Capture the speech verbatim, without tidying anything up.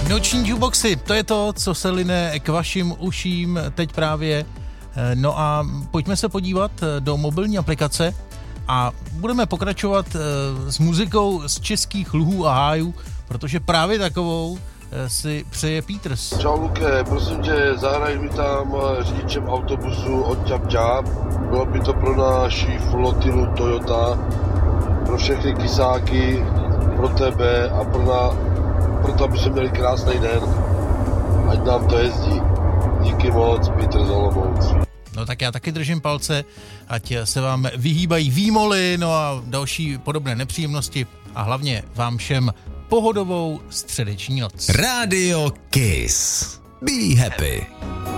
Noční jukeboxy, to je to, co se line k vašim uším teď právě. No a pojďme se podívat do mobilní aplikace a budeme pokračovat s muzikou z českých luhů a hájů, protože právě takovou si přeje Peters. Čau Luke, prosím tě, zahraj mi tam řidičem autobusu od Čap Čap. Bylo by to pro naši flotilu Toyota, pro všechny kysáky, pro tebe a pro, na, pro to, aby jsme měli krásný den. Ať nám to jezdí. Díky moc, Petr z Olomouc. No tak já taky držím palce, ať se vám vyhýbají výmoly, no a další podobné nepříjemnosti a hlavně vám všem pohodovou středeční noc. Radio Kiss. Be happy.